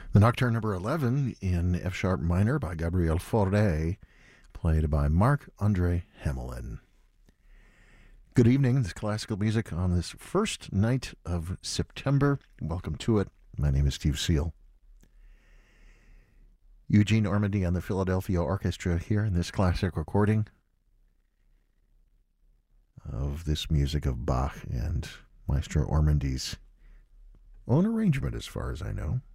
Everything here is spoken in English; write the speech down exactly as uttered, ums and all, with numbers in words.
The Nocturne number eleven in F sharp minor by Gabriel Fauré, played by Marc-André Hamelin. Good evening. This is classical music on this first night of September. Welcome to it. My name is Steve Seal. Eugene Ormandy and the Philadelphia Orchestra here in this classic recording of this music of Bach and Maestro Ormandy's own arrangement, as far as I know.